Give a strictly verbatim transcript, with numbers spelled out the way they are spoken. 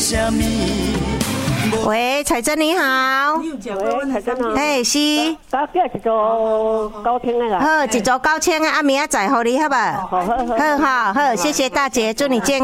什么？ 喂，彩珍你好。 喂，彩珍啊。 嘿，是。 我叫一组高清的啦。 好，一组九千啊，啊明仔载互你好不好？ 好好好。 好好好，谢谢大姐，祝你健